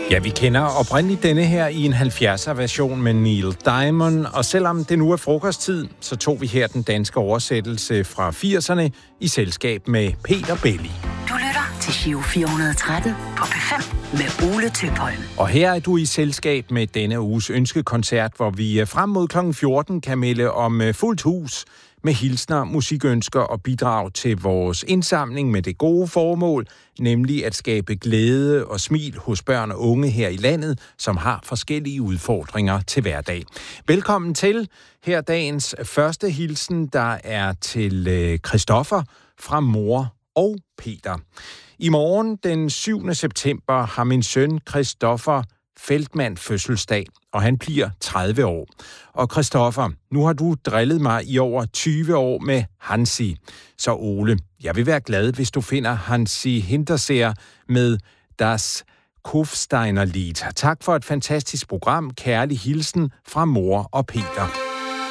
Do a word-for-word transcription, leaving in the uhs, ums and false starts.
Ja, vi kender oprindeligt denne her i en halvfjerdser-version med Neil Diamond, og selvom det nu er frokosttid, så tog vi her den danske oversættelse fra firserne i selskab med Peter Belli. Du lytter til Giro fire hundrede og tretten på P fem med Ole Tøpholm. Og her er du i selskab med denne uges ønskekoncert, hvor vi frem mod klokken fjorten kan melde om fuldt hus med hilsner, musikønsker og bidrag til vores indsamling med det gode formål, nemlig at skabe glæde og smil hos børn og unge her i landet, som har forskellige udfordringer til hverdag. Velkommen til. Her dagens første hilsen, der er til Christoffer fra mor og Peter. I morgen den syvende september har min søn Christoffer Feldmann fødselsdag, og han bliver tredive år. Og Christoffer, nu har du drillet mig i over tyve år med Hansi. Så Ole, jeg vil være glad, hvis du finder Hansi Hinterseer med Das Kufsteiner Lied. Tak for et fantastisk program. Kærlig hilsen fra mor og Peter.